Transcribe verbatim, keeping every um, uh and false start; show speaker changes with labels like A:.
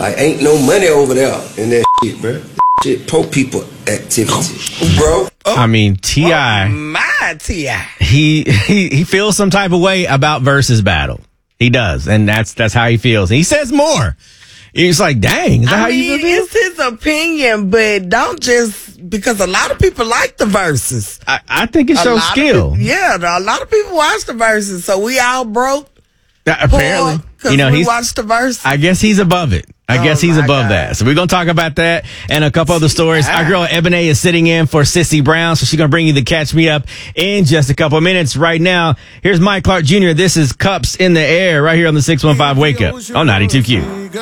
A: Like, ain't no money over there in that shit, bro. Shit, poor people activity, bro.
B: Oh,
C: I mean, T I
B: Oh, my T I
C: He, he he feels some type of way about Versus battle. He does, and that's that's how he feels. He says more. He's like, dang, is that
B: I
C: how
B: mean,
C: you feel?
B: it's his opinion, but don't just, because a lot of people like the verses.
C: I, I think it
B: A
C: shows
B: lot of
C: skill.
B: people- yeah, a lot of people watch the verses, so we all broke.
C: Uh, apparently,
B: Because
C: you know,
B: we
C: he's.
B: watched the verses.
C: I guess he's above it. I
B: Oh,
C: guess he's
B: my
C: above
B: God.
C: that. So we're going to talk about that and a couple other stories. Our girl Ebony is sitting in for Sissy Brown, so she's going to bring you the Catch Me Up in just a couple of minutes. Right now, here's Mike Clark Junior This is Cups in the Air right here on the six one five Wake Up on ninety-two Q.